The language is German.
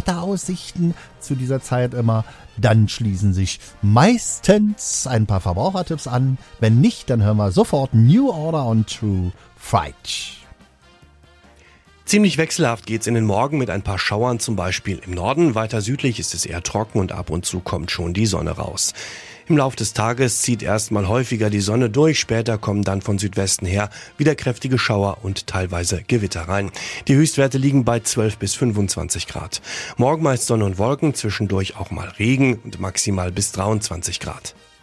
Wetter-Aussichten zu dieser Zeit immer. Dann schließen sich meistens ein paar Verbrauchertipps an. Wenn nicht, dann hören wir sofort New Order und True Fright. Ziemlich wechselhaft geht's in den Morgen mit ein paar Schauern, zum Beispiel im Norden. Weiter südlich ist es eher trocken und ab und zu kommt schon die Sonne raus. Im Lauf des Tages zieht erstmal häufiger die Sonne durch, später kommen dann von Südwesten her wieder kräftige Schauer und teilweise Gewitter rein. Die Höchstwerte liegen bei 12 bis 25 Grad. Morgen meist Sonne und Wolken, zwischendurch auch mal Regen und maximal bis 23 Grad.